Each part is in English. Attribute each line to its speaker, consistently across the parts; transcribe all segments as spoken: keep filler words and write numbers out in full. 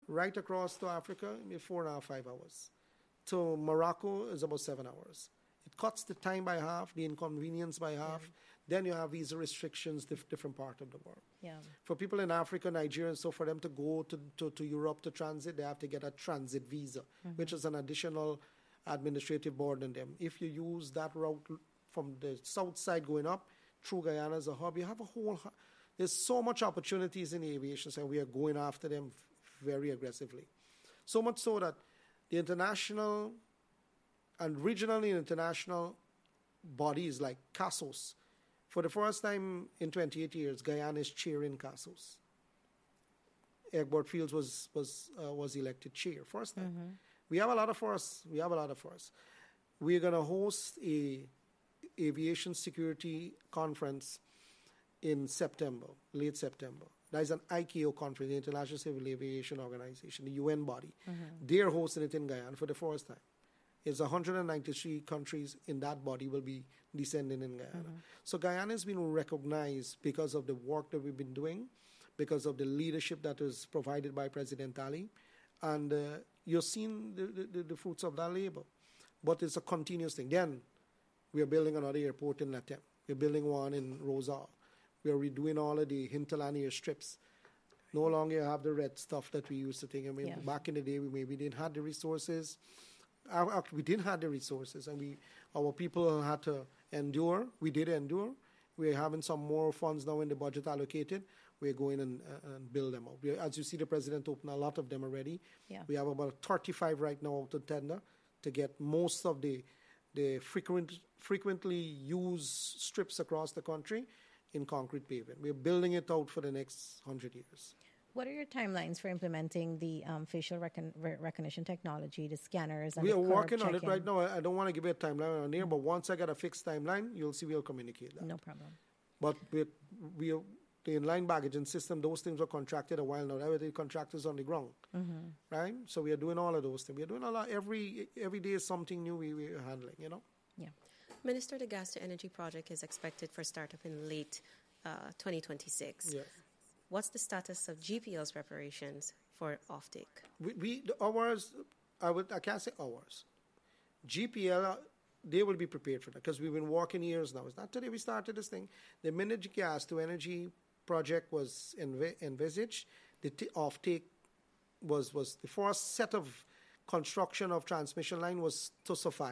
Speaker 1: right across to Africa, maybe four and a half, five hours. To Morocco is about seven hours. It cuts the time by half, the inconvenience by half. Yeah. Then you have visa restrictions, dif- different part of the world.
Speaker 2: Yeah.
Speaker 1: For people in Africa, Nigeria, so for them to go to, to, to Europe to transit, they have to get a transit visa, mm-hmm. which is an additional administrative burden on them. If you use that route from the south side going up through Guyana as a hub, you have a whole... There's so much opportunities in the aviation side. We are going after them very aggressively. So much so that the international and regional and international bodies like CASOS, for the first time in twenty-eight years, Guyana is chairing CASOS. Egbert Fields was was uh, was elected chair, first time. Mm-hmm. We have a lot of force. We have a lot of force. We're going to host a aviation security conference in September, late September. That is an I C A O conference, the International Civil Aviation Organization, the U N body. Mm-hmm. They're hosting it in Guyana for the first time. It's one hundred ninety-three countries in that body will be descending in Guyana. Mm-hmm. So Guyana has been recognized because of the work that we've been doing, because of the leadership that was provided by President Ali. And uh, you're seeing the, the, the fruits of that labor. But it's a continuous thing. Then we are building another airport in Latem. We're building one in Rosal. We are redoing all of the hinterland airstrips. No longer have the red stuff that we used to think. I mean, yeah. Back in the day, we maybe didn't have the resources. We didn't have the resources, and we, our people had to endure. We did endure. We're having some more funds now in the budget allocated. We're going and, uh, and build them out. We, as you see, the president opened a lot of them already.
Speaker 2: Yeah.
Speaker 1: We have about thirty-five right now out of tender to get most of the the frequent, frequently used strips across the country in concrete pavement. We're building it out for the next hundred years.
Speaker 2: What are your timelines for implementing the um, facial recon- recognition technology, the scanners, and
Speaker 1: we
Speaker 2: the
Speaker 1: are working
Speaker 2: check-in?
Speaker 1: on it right now. I don't want to give you a timeline on here, but once I get a fixed timeline, you'll see we'll communicate that.
Speaker 2: No problem.
Speaker 1: But we, we are, the inline baggage system, those things were contracted a while now. That was the contractors on the ground, mm-hmm. right? So we are doing all of those things. We are doing a lot. Every every day is something new we, we are handling, you know?
Speaker 2: Yeah.
Speaker 3: Minister, the Gas to Energy project is expected for startup in late uh, twenty twenty-six.
Speaker 1: Yes.
Speaker 3: What's the status of G P L's preparations for offtake?
Speaker 1: We, we the ours, I would I can't say ours. G P L, they will be prepared for that because we've been working years now. It's not today we started this thing. The minute Gas to Energy project was env- envisaged, the t- offtake was was the first set of construction of transmission line was to Sophia,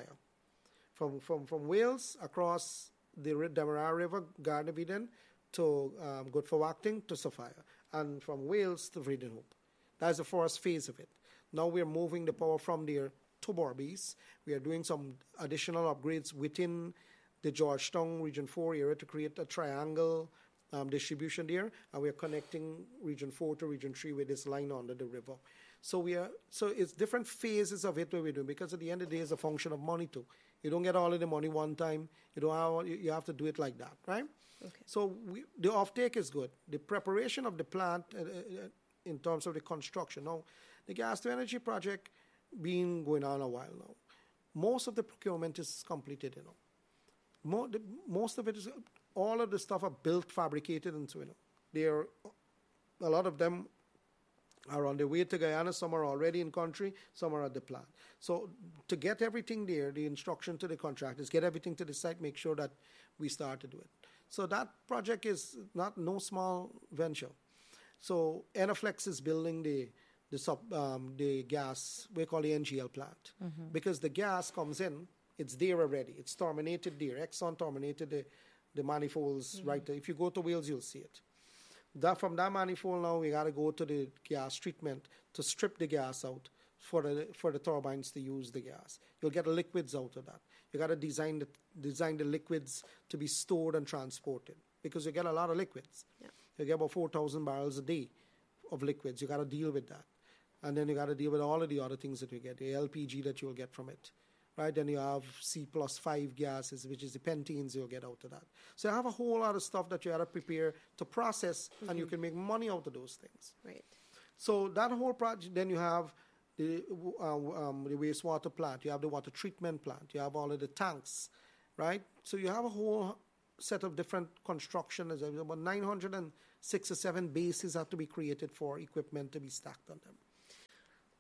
Speaker 1: from from from Wales across the Demerara River, Garden of Eden, to um, Good for Acting to Sophia, and from Wales to Vredenhoop. That's the first phase of it. Now we're moving the power from there to Berbice. We are doing some additional upgrades within the Georgetown Region four area to create a triangle um, distribution there, and we're connecting Region four to Region three with this line under the river. So we are. So it's different phases of it that we're doing, because at the end of the day, it's a function of money too. You don't get all of the money one time. You don't have, you have to do it like that, right?
Speaker 3: Okay.
Speaker 1: So we, the offtake is good. The preparation of the plant uh, uh, in terms of the construction. Now, the Gas to Energy project been going on a while now. Most of the procurement is completed, you know. Mo- the, most of it is, all of the stuff are built, fabricated, and so, you know. They are, a lot of them are on their way to Guyana. Some are already in country. Some are at the plant. So to get everything there, the instruction to the contractors, get everything to the site, make sure that we start to do it. So that project is not no small venture. So Enerflex is building the the sub um, the gas we call the N G L plant, mm-hmm. because the gas comes in, it's there already, it's terminated there. Exxon terminated the the manifolds, mm-hmm. right there. If you go to Wales, you'll see it. That from that manifold now we got to go to the gas treatment to strip the gas out for the for the turbines to use the gas. You'll get liquids out of that. You got to design the design the liquids to be stored and transported, because you get a lot of liquids.
Speaker 3: Yeah.
Speaker 1: You get about four thousand barrels a day of liquids. You got to deal with that, and then you got to deal with all of the other things that you get, the L P G that you'll get from it, right? Then you have C plus five gases, which is the pentenes you'll get out of that. So you have a whole lot of stuff that you got to prepare to process, mm-hmm. and you can make money out of those things.
Speaker 3: Right.
Speaker 1: So that whole project. Then you have the uh, um, the wastewater plant. You have the water treatment plant. You have all of the tanks, right? So you have a whole set of different construction. There's about nine hundred six or seven bases have to be created for equipment to be stacked on them.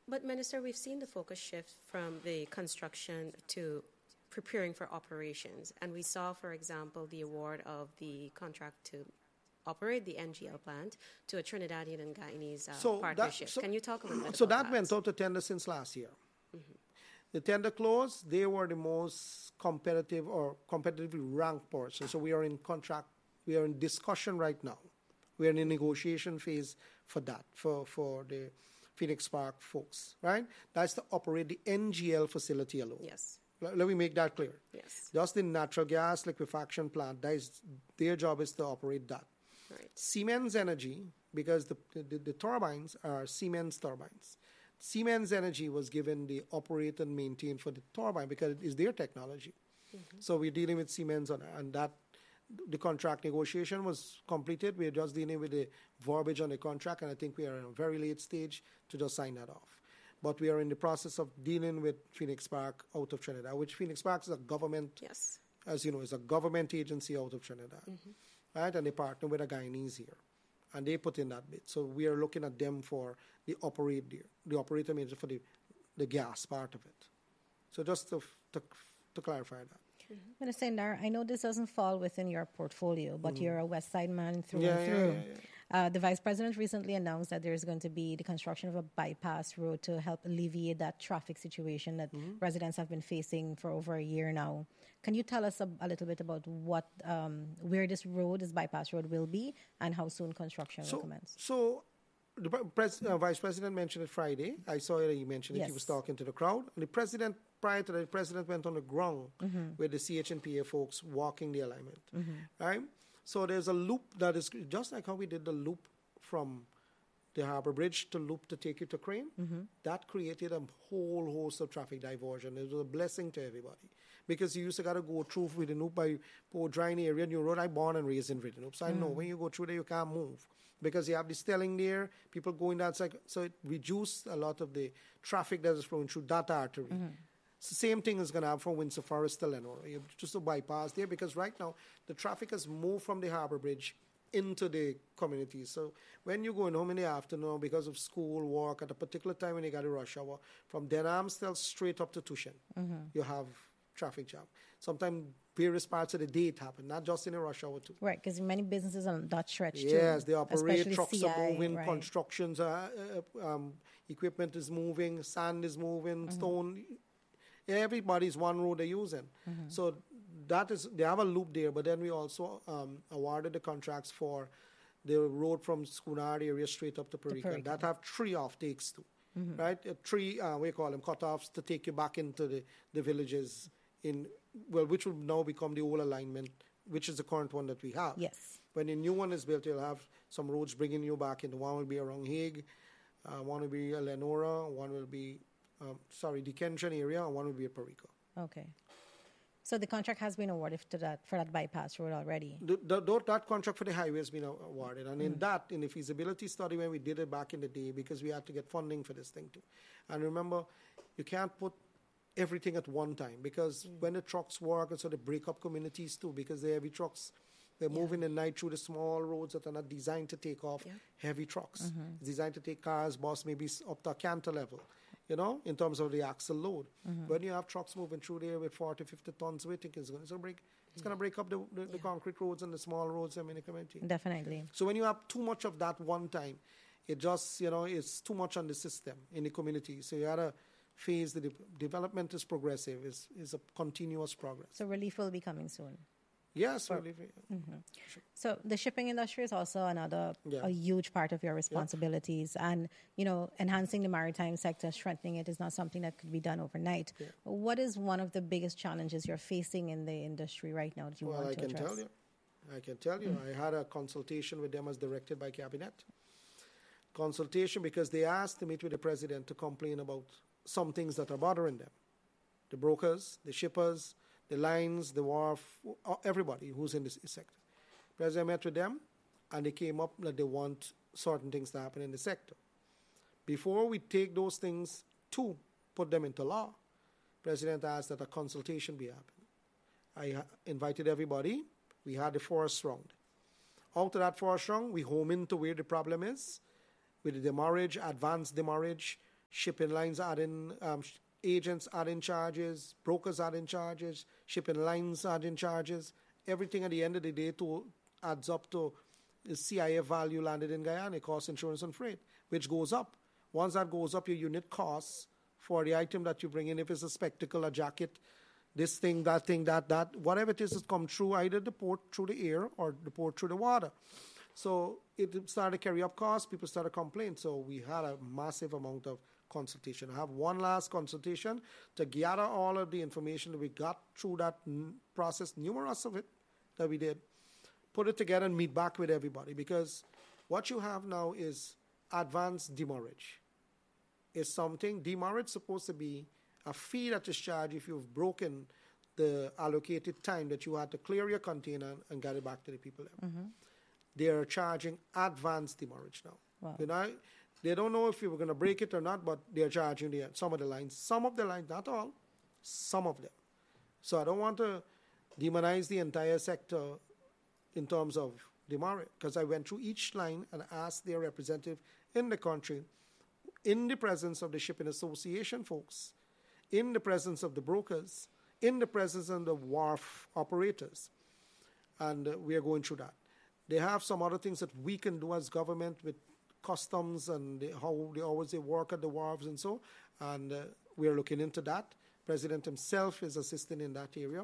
Speaker 3: But, Minister, we've seen the focus shift from the construction to preparing for operations. And we saw, for example, the award of the contract to operate the N G L plant to a Trinidadian and Guyanese uh,
Speaker 1: So that-
Speaker 3: partnership.
Speaker 1: so-
Speaker 3: Can you talk a little bit
Speaker 1: So
Speaker 3: about
Speaker 1: that went out to tender since last year.
Speaker 3: Mm-hmm.
Speaker 1: The tender close, they were the most competitive or competitively ranked portion. So we are in contract, we are in discussion right now. We are in a negotiation phase for that, for, for the Phoenix Park folks, right? That's to operate the N G L facility alone.
Speaker 3: Yes.
Speaker 1: Let let me make that clear.
Speaker 3: Yes.
Speaker 1: Just the natural gas liquefaction plant, that is, their job is to operate that.
Speaker 3: Right.
Speaker 1: Siemens Energy, because the, the, the turbines are Siemens turbines. Siemens Energy was given the operate and maintain for the turbine because it is their technology. Mm-hmm. So we're dealing with Siemens on and that the contract negotiation was completed. We're just dealing with the verbiage on the contract, and I think we are in a very late stage to just sign that off. But we are in the process of dealing with Phoenix Park out of Trinidad, which Phoenix Park is a government,
Speaker 3: Yes.
Speaker 1: as you know, is a government agency out of Trinidad, mm-hmm. right? And they partner with a Guyanese here, and they put in that bit. So we are looking at them for the operate there, the operator manager for the the gas part of it. So just to to, to clarify that.
Speaker 2: Mm-hmm. Minister Indar, I know this doesn't fall within your portfolio, but mm. you're a West Side man through
Speaker 1: yeah,
Speaker 2: and through.
Speaker 1: Yeah, yeah, yeah.
Speaker 2: Uh, the Vice President recently announced that there's going to be the construction of a bypass road to help alleviate that traffic situation that mm-hmm. residents have been facing for over a year now. Can you tell us a, a little bit about what, um, where this road, this bypass road will be, and how soon construction
Speaker 1: so,
Speaker 2: will commence?
Speaker 1: So the pres- uh, Vice President mentioned it Friday. I saw it, he mentioned it.
Speaker 2: Yes.
Speaker 1: He was talking to the crowd. And the President, prior to that, the President went on the ground mm-hmm. with the C H N P A folks walking the alignment. Mm-hmm. Right? So there's a loop that is just like how we did the loop from the Harbour Bridge to loop to take you to Crane. Mm-hmm. That created a whole host of traffic diversion. It was a blessing to everybody. Because you used to got to go through Vidinoop by Port Dryne area, New Road. I born and raised in Vidinoop. So mm. I know when you go through there, you can't move. Because you have the stelling there, people going that side. So it reduced a lot of the traffic that is flowing through that artery. Mm-hmm. It's the same thing is going to happen from Windsor Forest to Lenora. You just a bypass there because right now the traffic has moved from the Harbour Bridge into the community. So when you're going home in the afternoon because of school, work, at a particular time when you got a rush hour, from Denham still straight up to Tushin, mm-hmm. you have traffic jam. Sometimes various parts of the day it happens, not just in a rush hour too.
Speaker 2: Right, because many businesses are on that stretch
Speaker 1: yes,
Speaker 2: too.
Speaker 1: Yes, they operate, trucks
Speaker 2: C I,
Speaker 1: are moving,
Speaker 2: right.
Speaker 1: constructions, uh, uh, um, equipment is moving, sand is moving, mm-hmm. stone. Everybody's one road they're using. Mm-hmm. So that is, they have a loop there, but then we also um, awarded the contracts for the road from Schoonard area straight up to Perica. That have three off-takes too, mm-hmm. right? Uh, three, uh, we call them cut-offs to take you back into the, the villages in, well, which will now become the old alignment, which is the current one that we have.
Speaker 2: Yes.
Speaker 1: When a new one is built, you'll have some roads bringing you back in. One will be around Hague, uh, one will be Lenora, one will be, um, sorry, the Kensington area, and one will be at Perica.
Speaker 2: Okay. So the contract has been awarded to that for that bypass road already?
Speaker 1: The, the, that contract for the highway has been awarded. And mm. in that, in the feasibility study when we did it back in the day, because we had to get funding for this thing too. And remember, you can't put everything at one time because mm. when the trucks work, and so they break up communities too because the heavy trucks, they're yeah. moving at night through the small roads that are not designed to take off yeah. heavy trucks. Mm-hmm. It's designed to take cars, bus, maybe up to a canter level, you know, in terms of the axle load. Mm-hmm. When you have trucks moving through there with forty, fifty tons weight, it's going to break, it's going to break up the, the, the yeah. concrete roads and the small roads in the community.
Speaker 2: Definitely.
Speaker 1: So when you have too much of that one time, it just, you know, it's too much on the system in the community. So you had a phase, the de- development is progressive, is is a continuous progress.
Speaker 2: So relief will be coming soon.
Speaker 1: Yes,
Speaker 2: For,
Speaker 1: relief.
Speaker 2: Mm-hmm. Sure. So the shipping industry is also another yeah. a huge part of your responsibilities, yeah. and you know, enhancing the maritime sector, strengthening it is not something that could be done overnight. Yeah. What is one of the biggest challenges you're facing in the industry right now that you
Speaker 1: well,
Speaker 2: want
Speaker 1: I
Speaker 2: to
Speaker 1: can
Speaker 2: address?
Speaker 1: tell you. I can tell you. Mm-hmm. I had a consultation with them as directed by Cabinet. Consultation because they asked to meet with the president to complain about some things that are bothering them. The brokers, the shippers, the lines, the wharf, everybody who's in this sector. President met with them, and they came up that they want certain things to happen in the sector. Before we take those things to put them into law, President asked that a consultation be happened. I invited everybody. We had the first round. Out of that first round, we home into where the problem is, with the demurrage, advanced demurrage, shipping lines adding, um, sh- agents adding charges, brokers adding charges, shipping lines adding charges. Everything at the end of the day to adds up to the C I F value landed in Guyana, cost, insurance, and freight, which goes up. Once that goes up, your unit costs for the item that you bring in, if it's a spectacle, a jacket, this thing, that thing, that, that, whatever it is, has come through either the port through the air or the port through the water. So it started to carry up costs. People started to complain. So we had a massive amount of consultation. I have one last consultation to gather all of the information that we got through that n- process, numerous of it that we did, put it together and meet back with everybody. Because what you have now is advanced demurrage. It's something, demurrage is supposed to be a fee that is charged if you've broken the allocated time that you had to clear your container and get it back to the people there. Mm-hmm. They're charging advanced demurrage now.
Speaker 2: Wow.
Speaker 1: You know, they don't know if you were going to break it or not, but they're charging the, some of the lines. Some of the lines, not all, some of them. So I don't want to demonize the entire sector in terms of demurrage, because I went through each line and asked their representative in the country, in the presence of the shipping association folks, in the presence of the brokers, in the presence of the wharf operators. And uh, we are going through that. They have some other things that we can do as government with customs and the, how they always they work at the wharves and so. And uh, we are looking into that. President himself is assisting in that area.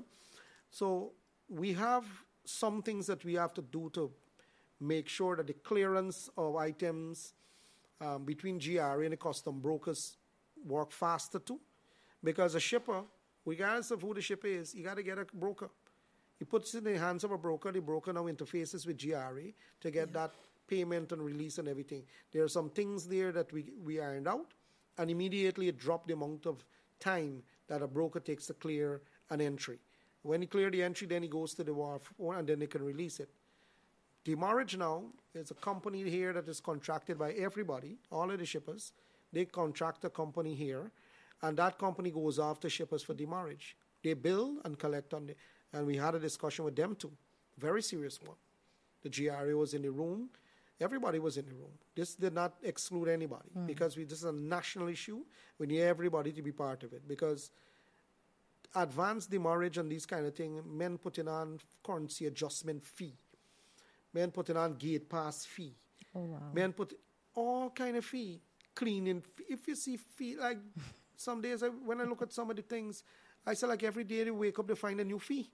Speaker 1: So we have some things that we have to do to make sure that the clearance of items um, between G R A and the custom brokers work faster too. Because a shipper, regardless of who the shipper is, you got to get a broker. He puts it in the hands of a broker. The broker now interfaces with G R A to get yeah. that payment and release and everything. There are some things there that we, we ironed out, and immediately it dropped the amount of time that a broker takes to clear an entry. When he clears the entry, then he goes to the wharf, and then they can release it. Demurrage now is a company here that is contracted by everybody, all of the shippers. They contract a company here, and that company goes after shippers for demurrage. They bill and collect on the... And we had a discussion with them too. Very serious one. The G R A was in the room. Everybody was in the room. This did not exclude anybody mm. because we, this is a national issue. We need everybody to be part of it because advanced demurrage and these kind of things, men putting on currency adjustment fee, men putting on gate pass fee,
Speaker 2: oh, wow.
Speaker 1: men put all kind of fee, cleaning fee. If you see fee, like some days I, when I look at some of the things, I say like every day they wake up, they find a new fee.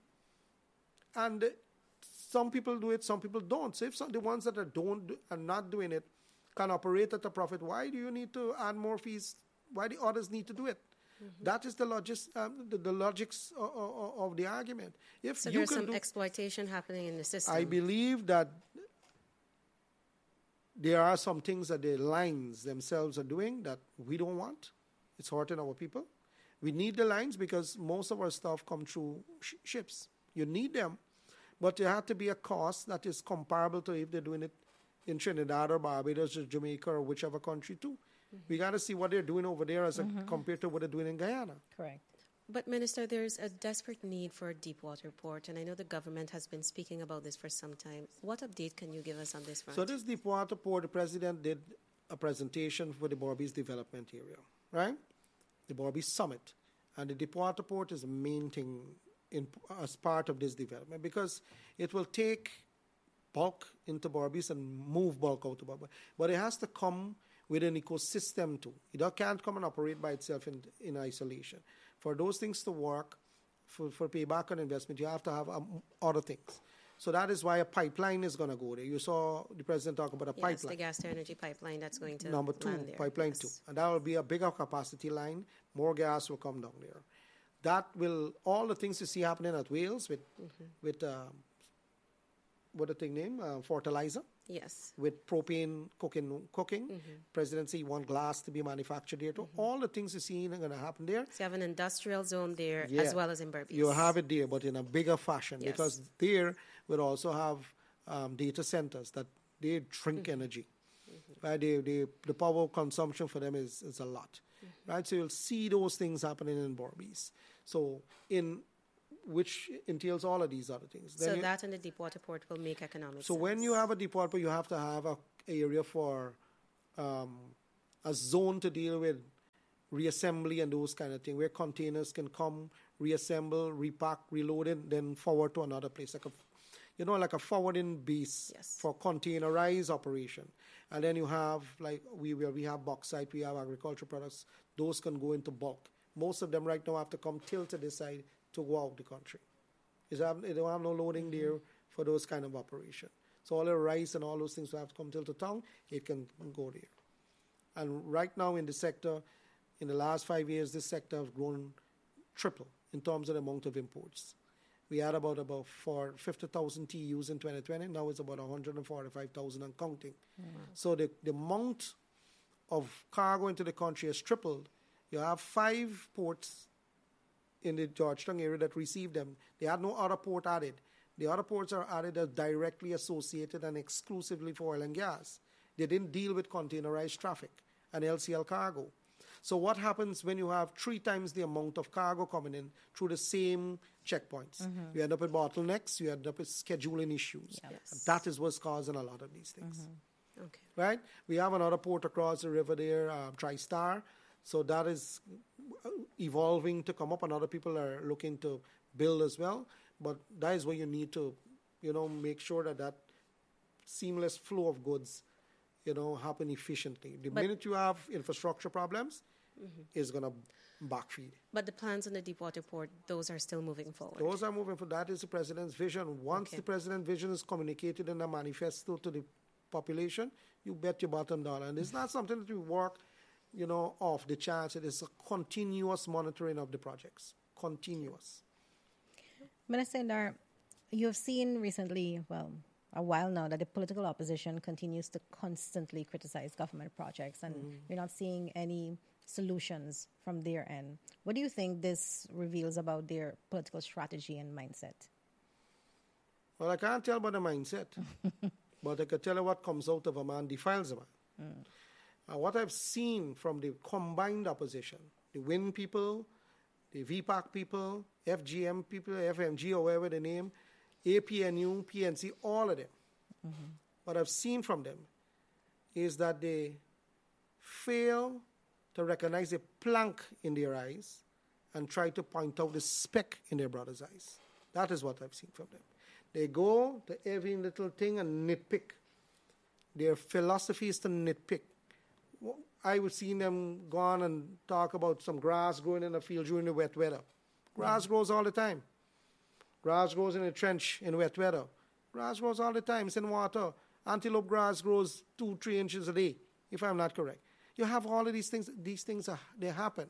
Speaker 1: And some people do it, some people don't. So if some, the ones that are don't do, are not doing it can operate at a profit, why do you need to add more fees? Why do others need to do it? Mm-hmm. That is the logics, um, the, the logics of, of, of the argument. If
Speaker 3: so
Speaker 1: you
Speaker 3: there's
Speaker 1: can
Speaker 3: some
Speaker 1: do,
Speaker 3: exploitation happening in the system.
Speaker 1: I believe that there are some things that the lines themselves are doing that we don't want. It's hurting our people. We need the lines because most of our stuff come through sh- ships. You need them, but there has to be a cost that is comparable to if they're doing it in Trinidad or Barbados or Jamaica or whichever country too. Mm-hmm. We got to see what they're doing over there as a, mm-hmm. compared to what they're doing in Guyana.
Speaker 2: Correct.
Speaker 3: But Minister, there's a desperate need for a deep water port, and I know the government has been speaking about this for some time. What update can you give us on this front?
Speaker 1: So this deep water port, the President did a presentation for the Berbice development area, right? The Berbice Summit. And the deep water port is the main thing in, as part of this development because it will take bulk into Berbice and move bulk out to Berbice. But it has to come with an ecosystem too. It can't come and operate by itself in, in isolation. For those things to work, for, for payback on investment, you have to have um, other things. So that is why a pipeline is going to go there. You saw the President talk about a
Speaker 3: yes,
Speaker 1: pipeline.
Speaker 3: the gas to energy pipeline that's going to
Speaker 1: Number two,
Speaker 3: land there.
Speaker 1: pipeline
Speaker 3: yes.
Speaker 1: two. And that will be a bigger capacity line. More gas will come down there. That will, all the things you see happening at Wales with, mm-hmm. with um, what the thing name, uh, fertilizer.
Speaker 3: Yes.
Speaker 1: With propane cooking, cooking. Mm-hmm. Presidency want glass to be manufactured there too. Mm-hmm. All the things you see are going to happen there.
Speaker 3: So you have an industrial zone there
Speaker 1: yeah.
Speaker 3: as well as in Berbice.
Speaker 1: You have it there, but in a bigger fashion
Speaker 3: yes. because
Speaker 1: there we'll also have um, data centers that they drink mm-hmm. energy. Mm-hmm. Right? They, they, the power consumption for them is, is a lot. Mm-hmm. Right? So you'll see those things happening in Berbice. So in which entails all of these other things.
Speaker 3: So
Speaker 1: then you,
Speaker 3: that and the deep water port will make economic
Speaker 1: so
Speaker 3: sense.
Speaker 1: when you have a deep water port, you have to have a area for um, a zone to deal with reassembly and those kind of things, where containers can come, reassemble, repack, reload it, then forward to another place, like a, you know, like a forwarding base
Speaker 3: Yes.
Speaker 1: for containerized operation. And then you have, like, we where we have bauxite, we have agricultural products, those can go into bulk. Most of them right now have to come tilted this side to go out the country. They don't have, they don't have no loading there for those kind of operation. So all the rice and all those things will have to come till to town, it can go there. And right now in the sector, in the last five years, this sector has grown triple in terms of the amount of imports. We had about about for fifty thousand T E Us in twenty twenty. Now it's about one hundred forty-five thousand and counting. Mm-hmm. So the, the amount of cargo into the country has tripled. You have five ports in the Georgetown area that receive them. They had no other port added. The other ports are added as directly associated and exclusively for oil and gas. They didn't deal with containerized traffic and L C L cargo. So what happens when you have three times the amount of cargo coming in through the same checkpoints? Mm-hmm. You end up with bottlenecks, you end up with scheduling issues.
Speaker 3: Yes.
Speaker 1: That is what's causing a lot of these things.
Speaker 3: Mm-hmm. Okay.
Speaker 1: Right? We have another port across the river there, uh, TriStar. So that is evolving to come up, and other people are looking to build as well. But that is where you need to, you know, make sure that that seamless flow of goods, you know, happen efficiently. The but minute you have infrastructure problems, mm-hmm. it's going to backfeed.
Speaker 3: But the plans on the Deepwater Port, those are still moving forward?
Speaker 1: Those are moving forward. That is the president's vision. Once okay. the president's vision is communicated in a manifesto to the population, you bet your bottom dollar. And it's not something that we work, you know, off the chance. It is a continuous monitoring of the projects. Continuous.
Speaker 2: Minister Indar, you have seen recently, well, a while now, that the political opposition continues to constantly criticize government projects, and mm-hmm. we're not seeing any solutions from their end. What do you think this reveals about their political strategy and mindset?
Speaker 1: Well, I can't tell about the mindset, but I can tell you what comes out of a man defiles a man. Mm. Uh, what I've seen from the combined opposition, the WIN people, the V PAC people, F G M people, F M G or whatever the name, A P N U, P N C, all of them. Mm-hmm. What I've seen from them is that they fail to recognize the plank in their eyes and try to point out the speck in their brother's eyes. That is what I've seen from them. They go to every little thing and nitpick. Their philosophy is to nitpick. I've seen them go on and talk about some grass growing in the field during the wet weather. Grass mm-hmm. grows all the time. Grass grows in a trench in wet weather. Grass grows all the time. It's in water. Antelope grass grows two, three inches a day, if I'm not correct. You have all of these things. These things, are, they happen.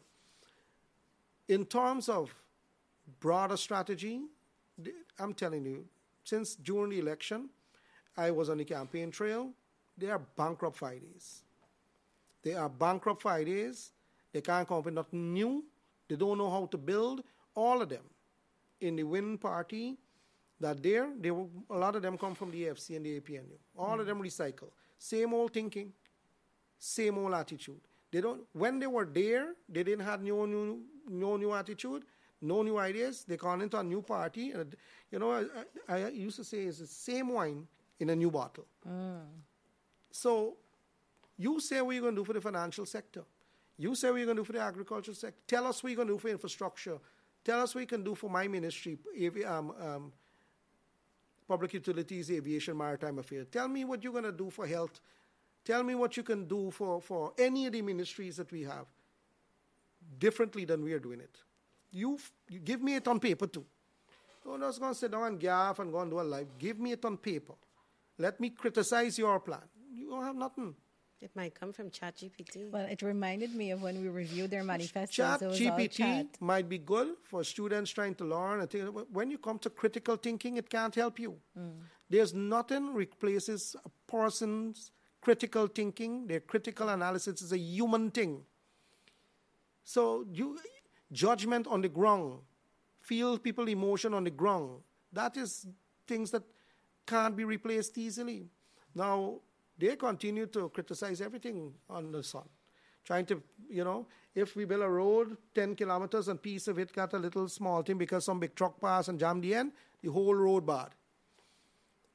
Speaker 1: In terms of broader strategy, I'm telling you, since during the election, I was on the campaign trail. They are bankrupt five days. They are bankrupt five days. They can't come up with nothing new. They don't know how to build. All of them in the WIN party that there, they were, a lot of them come from the A F C and the A P N U. All mm. of them recycle. Same old thinking, same old attitude. They don't. When they were there, they didn't have no new, no new attitude, no new ideas. They got into a new party. And, you know, I, I used to say it's the same wine in a new bottle. Mm. So you say what you're going to do for the financial sector. You say what you're going to do for the agricultural sector. Tell us what you're going to do for infrastructure. Tell us what you can do for my ministry, um, um, public utilities, aviation, maritime affairs. Tell me what you're going to do for health. Tell me what you can do for, for any of the ministries that we have differently than we are doing it. You, you give me it on paper too. Don't just go and sit down and gaff and go and do a live. Give me it on paper. Let me criticize your plan. You don't have nothing.
Speaker 3: It might come from ChatGPT.
Speaker 2: Well, it reminded me of when we reviewed their manifestos.
Speaker 1: ChatGPT
Speaker 2: chat.
Speaker 1: might be good for students trying to learn. When you come to critical thinking, it can't help you. Mm. There's nothing replaces a person's critical thinking. Their critical analysis is a human thing. So you judgment on the ground, feel people emotion on the ground. That is things that can't be replaced easily. Now, they continue to criticize everything on the sun, trying to, you know, if we build a road, ten kilometers, and piece of it got a little small thing because some big truck passed and jammed the end, the whole road bad.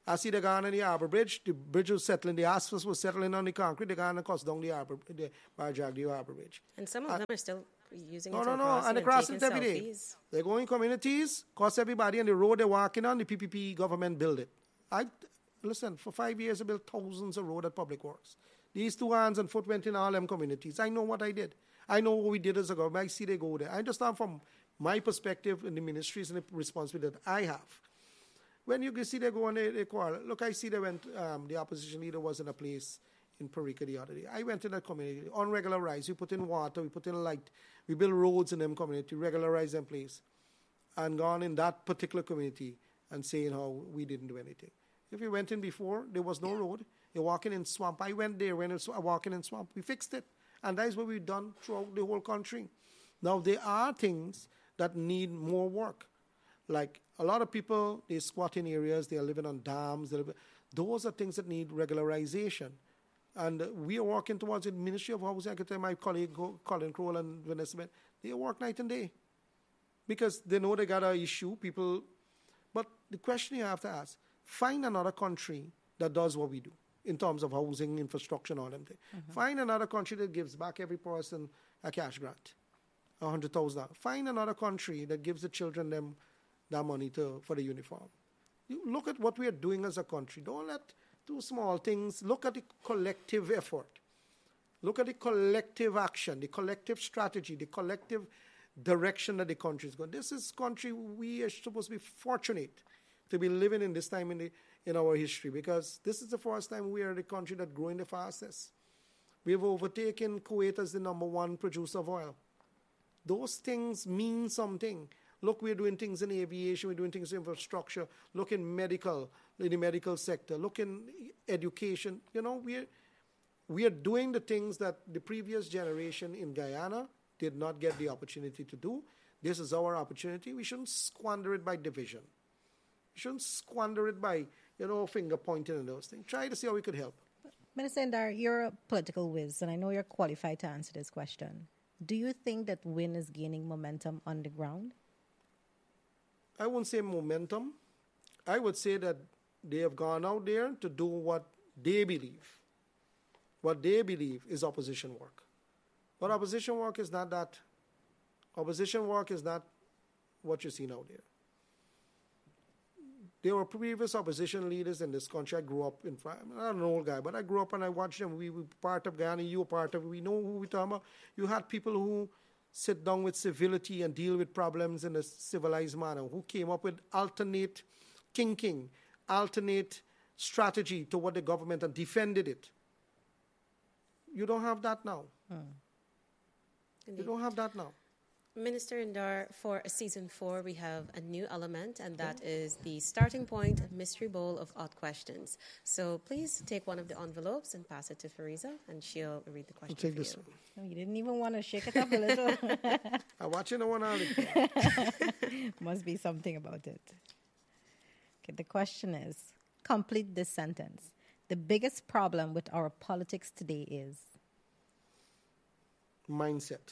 Speaker 1: I see they gone on the Harbour Bridge. The bridge was settling. The asphalt was settling on the concrete. They gone and crossed down the Harbour, the Barjag, the Harbour Bridge.
Speaker 3: And some of
Speaker 1: uh,
Speaker 3: them are still using
Speaker 1: no,
Speaker 3: it
Speaker 1: no,
Speaker 3: to
Speaker 1: no,
Speaker 3: cross
Speaker 1: and they
Speaker 3: and
Speaker 1: cross
Speaker 3: taking
Speaker 1: it every day.
Speaker 3: selfies.
Speaker 1: They go in communities, cross everybody, and the road they're walking on, the P P P government build it. I listen, for five years I built thousands of roads at Public Works. These two hands and foot went in all them communities. I know what I did. I know what we did as a government. I see they go there. I understand from my perspective in the ministries and the responsibility that I have. When you see they go and they, they quarrel, look, I see they went, um, the opposition leader was in a place in Parika the other day. I went in that community, unregularized. We put in water, we put in light, we build roads in them community, regularize them place, and gone in that particular community and saying how we didn't do anything. If you went in before, there was no road. You're walking in swamp. I went there when it's walking in swamp. We fixed it. And that is what we've done throughout the whole country. Now, there are things that need more work. Like a lot of people, they squat in areas, they are living on dams. Live, those are things that need regularization. And uh, we are working towards it. Ministry of Housing, I can tell my colleague Colin Crowell and Vanessa, they work night and day. Because they know they got an issue. People, but the question you have to ask, find another country that does what we do in terms of housing, infrastructure, and all them things. Mm-hmm. Find another country that gives back every person a cash grant, one hundred thousand dollars. Find another country that gives the children them that money to, for the uniform. You look at what we are doing as a country. Don't let two small things. Look at the collective effort. Look at the collective action, the collective strategy, the collective direction that the country is going. This is country we are supposed to be fortunate to be living in this time in the in our history, because this is the first time we are the country that's growing the fastest. We have overtaken Kuwait as the number one producer of oil. Those things mean something. Look, we're doing things in aviation, we're doing things in infrastructure. Look in medical, in the medical sector. Look in education. You know, we're, we are doing the things that the previous generation in Guyana did not get the opportunity to do. This is our opportunity. We shouldn't squander it by division. We shouldn't squander it by, you know, finger pointing and those things. Try to see how we could help.
Speaker 2: Minister Ndar, you're a political whiz, and I know you're qualified to answer this question. Do you think that W I N is gaining momentum on the ground?
Speaker 1: I wouldn't say momentum. I would say that they have gone out there to do what they believe. What they believe is opposition work. But opposition work is not that. Opposition work is not what you see out there. There were previous opposition leaders in this country. I grew up in, I'm not an old guy, but I grew up and I watched them. We were part of Guyana, you were part of it. We know who we're talking about. You had people who sit down with civility and deal with problems in a civilized manner, who came up with alternate thinking, alternate strategy to what the government and defended it. You don't have that now. Hmm. You don't have that now.
Speaker 3: Minister Ndar, for season four, we have a new element, and that is the starting point mystery bowl of odd questions. So please take one of the envelopes and pass it to Fariza, and she'll read the question
Speaker 1: I'll take
Speaker 3: for
Speaker 1: this
Speaker 3: you.
Speaker 1: one.
Speaker 2: Oh, you didn't even want to shake it up a little.
Speaker 1: I'm watching the one on
Speaker 2: Must be something about it. Okay, the question is, complete this sentence. The biggest problem with our politics today is?
Speaker 1: Mindset.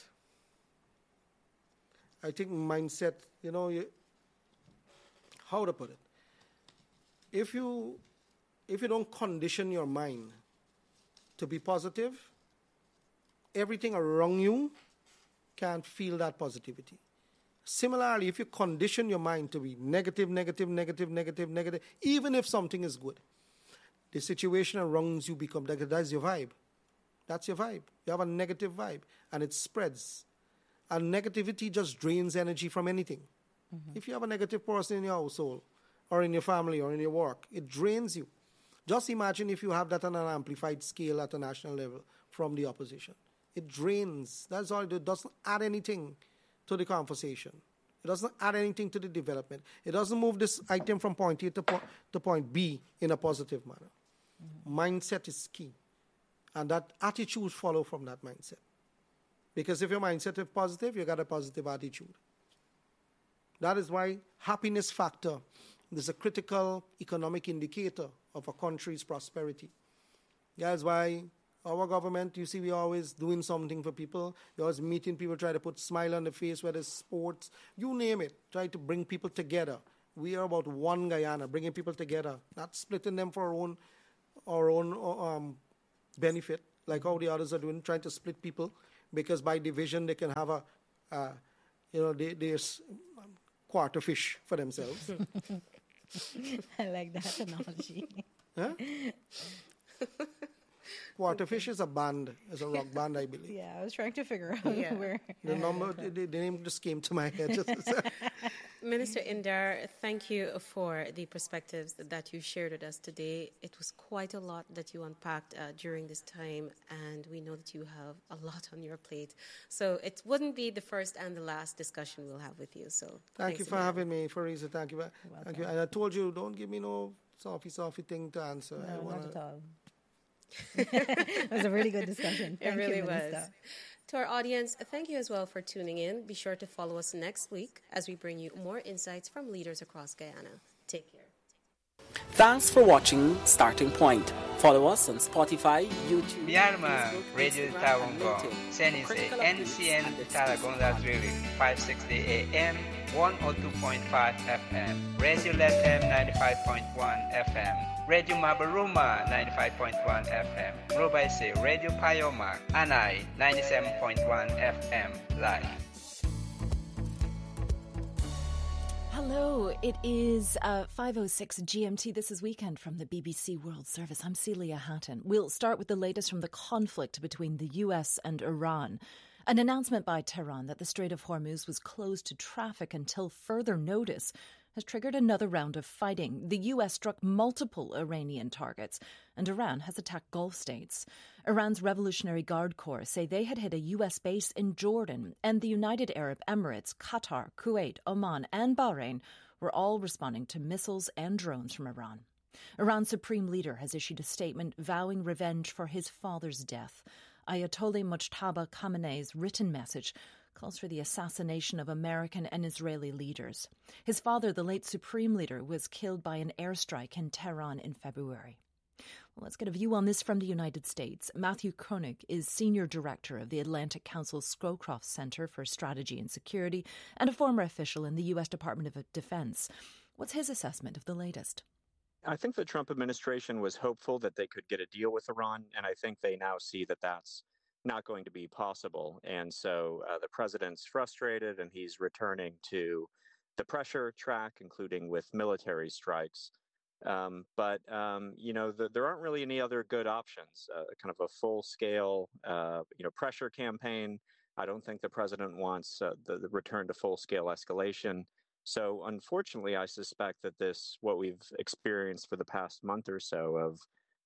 Speaker 1: I think mindset, you know, you, how to put it? If you, if you don't condition your mind to be positive, everything around you can't feel that positivity. Similarly, if you condition your mind to be negative, negative, negative, negative, negative, even if something is good, the situation around you becomes negative. That's your vibe. That's your vibe. You have a negative vibe, and it spreads. And negativity just drains energy from anything. Mm-hmm. If you have a negative person in your household, or in your family, or in your work, it drains you. Just imagine if you have that on an amplified scale at a national level from the opposition. It drains. That's all it does. It doesn't add anything to the conversation. It doesn't add anything to the development. It doesn't move this item from point A to, po- to point B in a positive manner. Mm-hmm. Mindset is key. And that attitude follows from that mindset. Because if your mindset is positive, you got a positive attitude. That is why happiness factor is a critical economic indicator of a country's prosperity. That's why our government, you see, we're always doing something for people. We're always meeting people, try to put a smile on the face, whether it's sports, you name it. Try to bring people together. we are about one Guyana, bringing people together, not splitting them for our own, our own um, benefit, like how the others are doing, trying to split people, because by division they can have a, uh, you know, they, there's quarter fish for themselves.
Speaker 2: I like that analogy.
Speaker 1: Huh? Quarterfish is a band, is a rock band, I believe.
Speaker 2: Yeah, I was trying to figure out
Speaker 3: yeah.
Speaker 2: where.
Speaker 1: The number, the, the name just came to my head.
Speaker 3: Minister Indar, thank you for the perspectives that you shared with us today. It was quite a lot that you unpacked uh, during this time, and we know that you have a lot on your plate. So it wouldn't be the first and the last discussion we'll have with you. So
Speaker 1: thank you for
Speaker 3: again.
Speaker 1: having me, Farisa. Thank you. Thank you. And I told you, don't give me no softy, softy thing to answer.
Speaker 2: No,
Speaker 1: I wanna...
Speaker 2: not at all. It was a really good discussion. Thank
Speaker 3: it really
Speaker 2: you,
Speaker 3: was.
Speaker 2: Minister.
Speaker 3: To our audience, thank you as well for tuning in. Be sure to follow us next week as we bring you more insights from leaders across Guyana. Take care.
Speaker 4: Thanks for watching Starting Point. Follow us on Spotify, YouTube,
Speaker 5: Myanmar
Speaker 4: Facebook,
Speaker 5: Radio
Speaker 4: Instagram,
Speaker 5: Tawangong.
Speaker 4: and LinkedIn.
Speaker 5: Senise
Speaker 4: Critical
Speaker 5: N C N
Speaker 4: updates and
Speaker 5: Taragonda Drilling five sixty A M one oh two point five F M, Radio Lethem ninety-five point one F M, Radio Mabaruma ninety-five point one F M, Robaise Radio Payoma, Anai ninety-seven point one F M live.
Speaker 6: Hello, it is uh, five oh six G M T. This is Weekend from the B B C World Service. I'm Celia Hatton. We'll start with the latest from the conflict between the U S and Iran. An announcement by Tehran that the Strait of Hormuz was closed to traffic until further notice has triggered another round of fighting. The U S struck multiple Iranian targets, and Iran has attacked Gulf states. Iran's Revolutionary Guard Corps say they had hit a U S base in Jordan, and the United Arab Emirates, Qatar, Kuwait, Oman, and Bahrain were all responding to missiles and drones from Iran. Iran's supreme leader has issued a statement vowing revenge for his father's death. Ayatollah Mojtaba Khamenei's written message calls for the assassination of American and Israeli leaders. His father, the late supreme leader, was killed by an airstrike in Tehran in February. Well, let's get a view on this from the United States. Matthew Koenig is Senior Director of the Atlantic Council Scowcroft Center for Strategy and Security and a former official in the U S Department of Defense. What's his assessment of the latest?
Speaker 7: I think the Trump administration was hopeful that they could get a deal with Iran, and I think they now see that that's not going to be possible. And so uh, the president's frustrated, and he's returning to the pressure track, including with military strikes. Um, but, um, you know, the, there aren't really any other good options. Uh, kind of a full-scale, uh, you know, pressure campaign. I don't think the president wants uh, the, the return to full-scale escalation. So, unfortunately, I suspect that this, what we've experienced for the past month or so of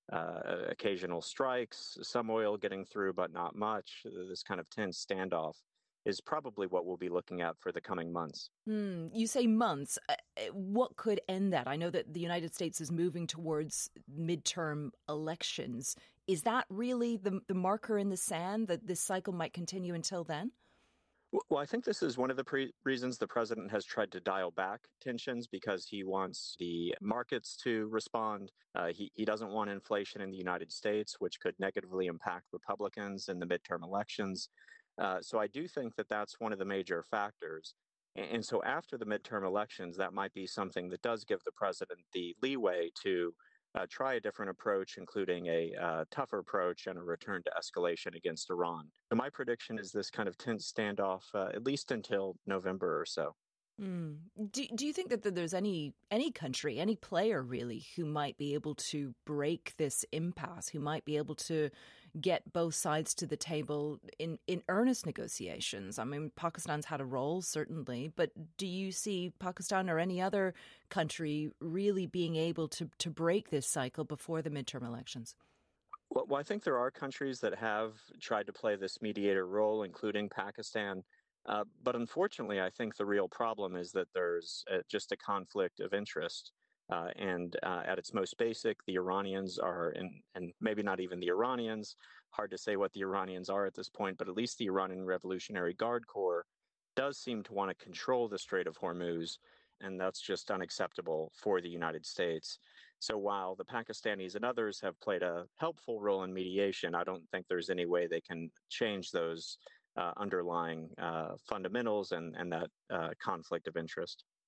Speaker 7: uh, occasional strikes, some oil getting through, but not much, this kind of tense standoff, is probably what we'll be looking at for the coming months.
Speaker 6: Hmm. You say months. Uh, what could end that? I know that the United States is moving towards midterm elections. Is that really the, the marker in the sand that this cycle might continue until then?
Speaker 7: Well, I think this is one of the pre- reasons the president has tried to dial back tensions, because he wants the markets to respond. Uh, he, he doesn't want inflation in the United States, which could negatively impact Republicans in the midterm elections. Uh, so I do think that that's one of the major factors. And, and so after the midterm elections, that might be something that does give the president the leeway to Uh, try a different approach, including a uh, tougher approach and a return to escalation against Iran. So my prediction is this kind of tense standoff uh, at least until November or so.
Speaker 6: Mm. Do, do you think that there's any any country, any player really, who might be able to break this impasse, who might be able to get both sides to the table in, in earnest negotiations? I mean, Pakistan's had a role, certainly, but do you see Pakistan or any other country really being able to, to break this cycle before the midterm elections?
Speaker 7: Well, well, I think there are countries that have tried to play this mediator role, including Pakistan. Uh, but unfortunately, I think the real problem is that there's uh, just a conflict of interest. Uh, and uh, at its most basic, the Iranians are, in, and maybe not even the Iranians, hard to say what the Iranians are at this point, but at least the Iranian Revolutionary Guard Corps does seem to want to control the Strait of Hormuz, and that's just unacceptable for the United States. So while the Pakistanis and others have played a helpful role in mediation, I don't think there's any way they can change those uh, underlying uh, fundamentals and, and that uh, conflict of interest.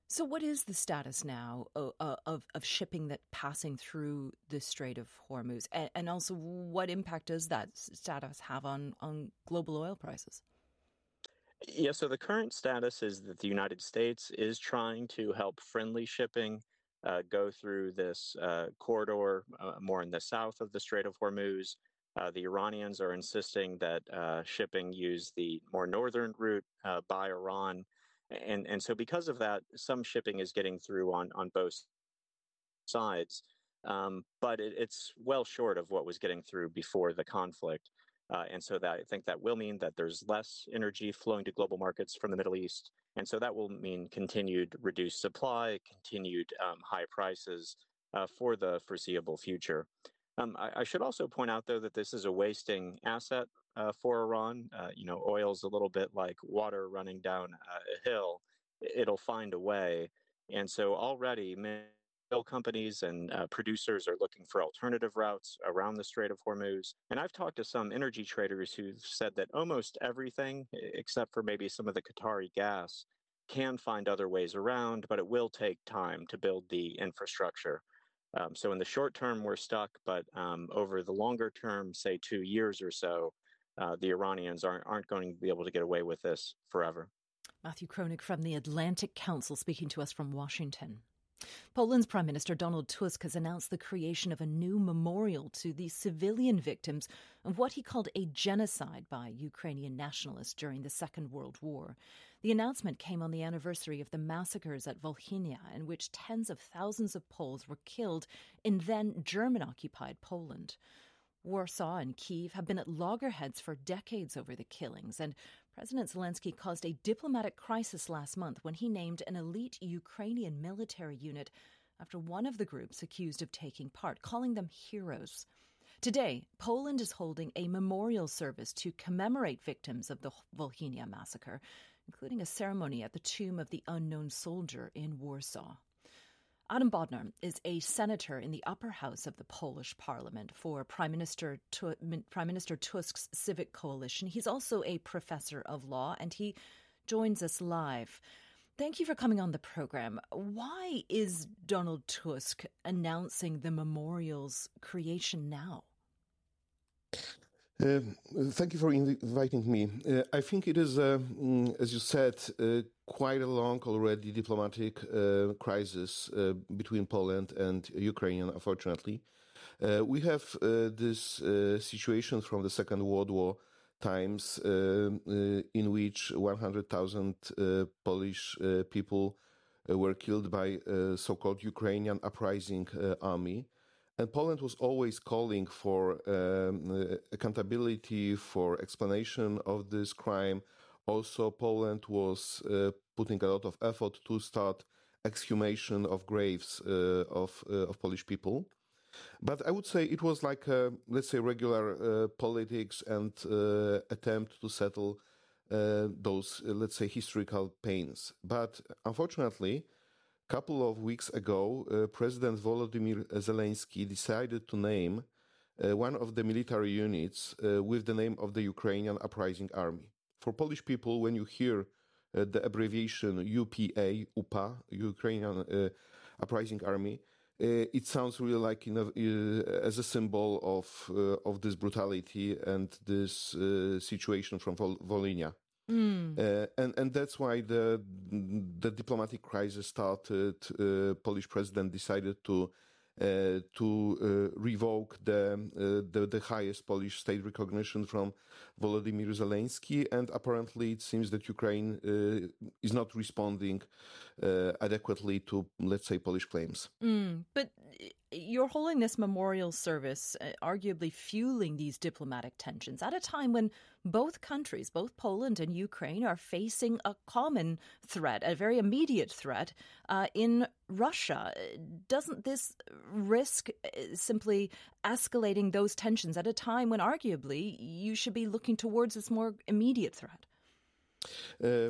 Speaker 6: So what is the status now of, of, of shipping that passing through the Strait of Hormuz? And, and also, what impact does that status have on, on global oil prices?
Speaker 7: Yeah, so the current status is that the United States is trying to help friendly shipping uh, go through this uh, corridor uh, more in the south of the Strait of Hormuz. Uh, the Iranians are insisting that uh, shipping use the more northern route uh, by Iran. And and so because of that, some shipping is getting through on, on both sides, um, but it, it's well short of what was getting through before the conflict. Uh, and so that I think that will mean that there's less energy flowing to global markets from the Middle East. And so that will mean continued reduced supply, continued um, high prices uh, for the foreseeable future. Um, I, I should also point out, though, that this is a wasting asset uh, for Iran. Uh, you know, oil's a little bit like water running down uh, a hill. It'll find a way. And so already oil companies and uh, producers are looking for alternative routes around the Strait of Hormuz. And I've talked to some energy traders who've said that almost everything, except for maybe some of the Qatari gas, can find other ways around, but it will take time to build the infrastructure. Um, so in the short term, we're stuck, but um, over the longer term, say two years or so, uh, the Iranians aren't, aren't going to be able to get away with this forever.
Speaker 6: Matthew Kronig from the Atlantic Council speaking to us from Washington. Poland's Prime Minister Donald Tusk has announced the creation of a new memorial to the civilian victims of what he called a genocide by Ukrainian nationalists during the Second World War. The announcement came on the anniversary of the massacres at Volhynia, in which tens of thousands of Poles were killed in then German-occupied Poland. Warsaw and Kyiv have been at loggerheads for decades over the killings, and President Zelensky caused a diplomatic crisis last month when he named an elite Ukrainian military unit after one of the groups accused of taking part, calling them heroes. Today, Poland is holding a memorial service to commemorate victims of the Volhynia massacre, including a ceremony at the tomb of the unknown soldier in Warsaw. Adam Bodnar is a senator in the upper house of the Polish parliament for Prime Minister, tu- Prime Minister Tusk's Civic Coalition. He's also a professor of law, and he joins us live. Thank you for coming on the program. Why is Donald Tusk announcing the memorial's creation now?
Speaker 8: Uh, thank you for inviting me. Uh, I think it is, uh, mm, as you said, uh, quite a long already diplomatic uh, crisis uh, between Poland and Ukraine, unfortunately. Uh, we have uh, this uh, situation from the Second World War times uh, uh, in which one hundred thousand uh, Polish uh, people uh, were killed by uh, so-called Ukrainian uprising uh, army. And Poland was always calling for um, uh, accountability, for explanation of this crime. Also, Poland was uh, putting a lot of effort to start exhumation of graves uh, of uh, of Polish people. But I would say it was like, a, let's say, regular uh, politics and uh, attempt to settle uh, those, uh, let's say, historical pains. But unfortunately, couple of weeks ago, uh, President Volodymyr Zelensky decided to name uh, one of the military units uh, with the name of the Ukrainian Uprising Army. For Polish people, when you hear uh, the abbreviation U P A, U P A, Ukrainian uh, Uprising Army, uh, it sounds really like, you know, uh, as a symbol of uh, of this brutality and this uh, situation from Vol- Volhynia. Mm. Uh, and and that's why the the diplomatic crisis started. Uh, Polish president decided to uh, to uh, revoke the, uh, the the highest Polish state recognition from Volodymyr Zelensky, and apparently it seems that Ukraine uh, is not responding uh, adequately to, let's say, Polish claims.
Speaker 6: Mm, but you're holding this memorial service, uh, arguably fueling these diplomatic tensions at a time when both countries, both Poland and Ukraine, are facing a common threat, a very immediate threat uh, in Russia. Doesn't this risk simply escalating those tensions at a time when arguably you should be looking towards this more immediate threat?
Speaker 8: Uh,